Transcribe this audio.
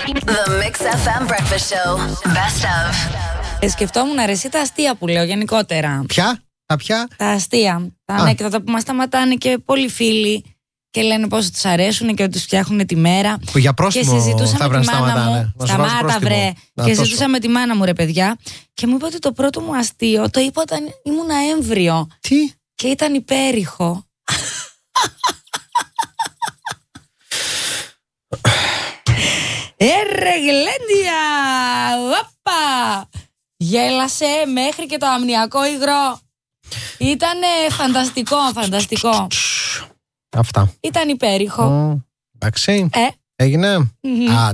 The Mix FM Breakfast Show. Best of. Σκεφτόμουν αρέσει τα αστεία που λέω γενικότερα. Ποια? Τα αστεία. Τα ανέκδοτα που μας σταματάνε και πολλοί φίλοι και λένε πόσο τους αρέσουν και ότι τους φτιάχνουν τη μέρα. Που για πρόστιμο και συζητούσα με τη μάνα μου. Σταμάτα, βρε. Και συζητούσα με τη μάνα μου, ρε παιδιά. Και μου είπε ότι το πρώτο μου αστείο το είπα όταν ήμουν έμβριο. Τι? Και ήταν υπέρηχο. Γλέντια! Οπα! Γέλασε μέχρι και το αμνιακό υγρό. Ήτανε φανταστικό. Αυτά. Ήταν υπέρηχο. Εντάξει. Έγινε.